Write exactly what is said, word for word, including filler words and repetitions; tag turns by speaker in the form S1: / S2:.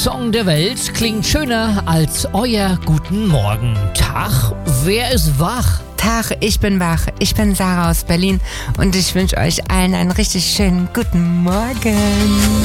S1: Song der Welt klingt schöner als euer Guten Morgen. Tag, wer ist wach?
S2: Tag, ich bin wach. Ich bin Sarah aus Berlin und ich wünsche euch allen einen richtig schönen guten Morgen.